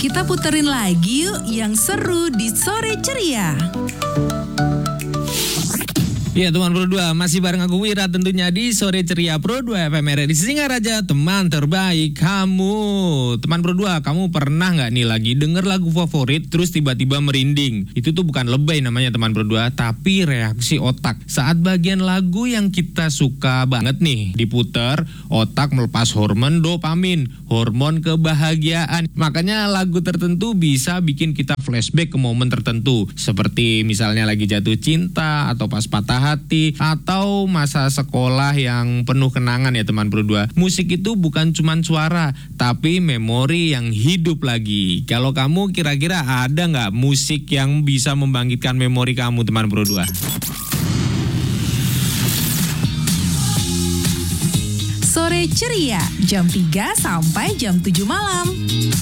Kita puterin lagi yuk yang seru di Sore Ceria. Ya teman Pro 2, masih bareng aku Wira tentunya di Sore Ceria Pro 2 FM RRI Singaraja, teman terbaik kamu. Teman Pro 2, kamu pernah nggak nih lagi denger lagu favorit terus tiba-tiba merinding? Itu tuh bukan lebay namanya teman Pro 2, tapi reaksi otak. Saat bagian lagu yang kita suka banget nih diputer, otak melepas hormon dopamin, hormon kebahagiaan. Makanya lagu tertentu bisa bikin kita flashback ke momen tertentu, seperti misalnya lagi jatuh cinta atau pas patah hati atau masa sekolah yang penuh kenangan ya teman Pro 2. Musik itu bukan cuman suara, tapi memori yang hidup lagi. Kalau kamu kira-kira ada nggak musik yang bisa membangkitkan memori kamu teman Pro 2? Sore Ceria, jam 3 sampai jam 7 malam.